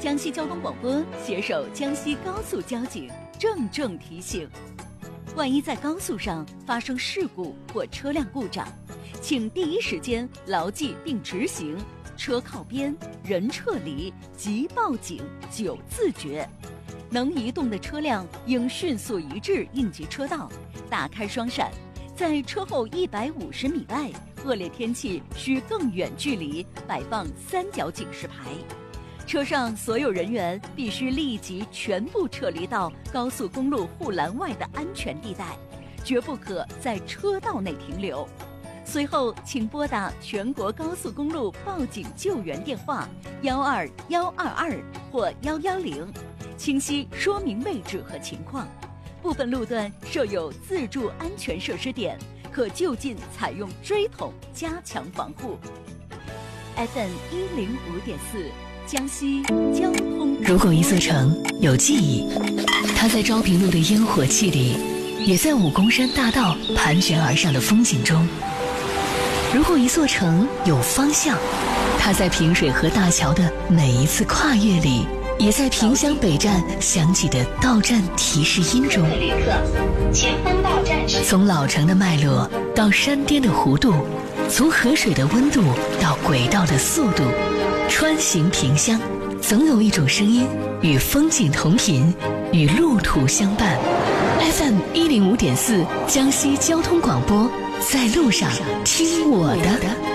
江西交通广播携手江西高速交警郑重提醒：万一在高速上发生事故或车辆故障，请第一时间牢记并执行车靠边、人撤离、即报警9自觉。能移动的车辆应迅速移至应急车道，打开双闪。在车后150米外，恶劣天气需更远距离摆放3角警示牌。车上所有人员必须立即全部撤离到高速公路护栏外的安全地带，绝不可在车道内停留。随后，请拨打全国高速公路报警救援电话12122或110，清晰说明位置和情况。部分路段设有自助安全设施点，可就近采用锥桶加强防护。FM 105.4，江西交通。 如果一座城有记忆，它在昭平路的烟火气里，也在武功山大道盘旋而上的风景中。如果一座城有方向，它在平水河大桥的每一次跨越里，也在萍乡北站响起的到站提示音中。 旅客，前方到站是。 从老城的脉络到山巅的弧度，从河水的温度到轨道的速度，穿行萍乡，总有一种声音与风景同频，与路途相伴。FM 105.4，江西交通广播，在路上听我的。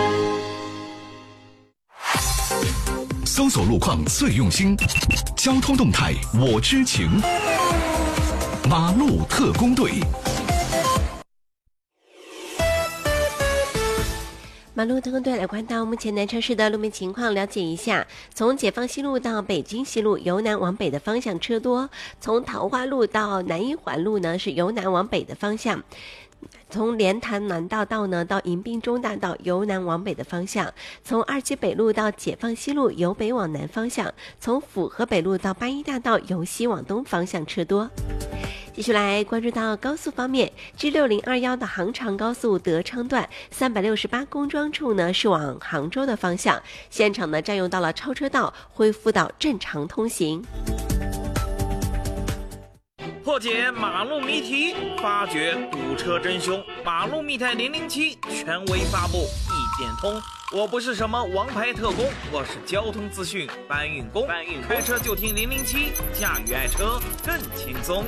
搜索路况最用心，交通动态我知情。马路特工队。 马路特工队来关到目前南城市的路面情况，了解一下。从解放西路到北京西路，由南往北的方向车多；从桃花路到南一环路呢，是由南往北的方向。从莲潭南大道呢到迎宾中大道，由南往北的方向；从2期北路到解放西路，由北往南方向；从府河北路到八一大道，由西往东方向车多。继续来关注到高速方面，G6021的杭长高速德昌段368公庄处呢是往杭州的方向，现场呢占用到了超车道，恢复到正常通行。 破解马路谜题，发掘堵车真凶。马路密探007权威发布，一点通。我不是什么王牌特工，我是交通资讯搬运工。开车就听007，驾驭爱车更轻松。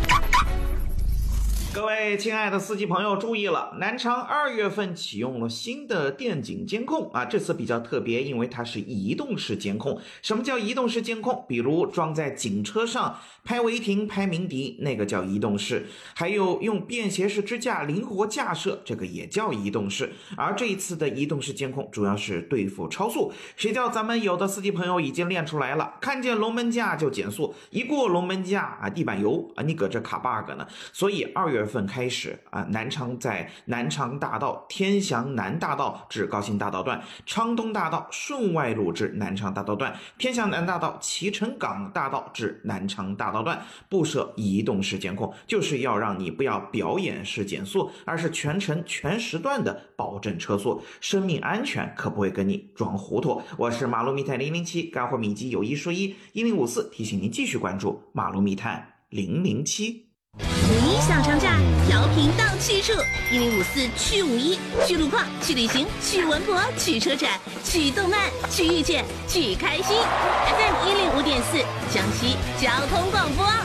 各位亲爱的司机朋友注意了，南昌2月份启用了新的电警监控啊，这次比较特别，因为它是移动式监控。什么叫移动式监控？比如装在警车上拍违停、拍鸣笛，那个叫移动式；还有用便携式支架灵活架设，这个也叫移动式。而这一次的移动式监控主要是对付超速，谁叫咱们有的司机朋友已经练出来了，看见龙门架就减速，一过龙门架啊，地板油啊，你搁这卡 bug 呢。所以2月份开始啊，在南昌大道天祥南大道至高新大道段，昌东大道顺外路至南昌大道段，天祥南大道启辰港大道至南昌大道段布设移动式监控，就是要让你不要表演式减速，而是全程全时段的保证车速，生命安全可不会跟你装糊涂。我是马路密探007，干货秘籍有一说一，1054提醒您继续关注马路密探007。 51小长假，调频到去处，1054去51，去路况，去旅行，去文博，去车展，去动漫，去遇见，去开心。FM 105.4，江西交通广播。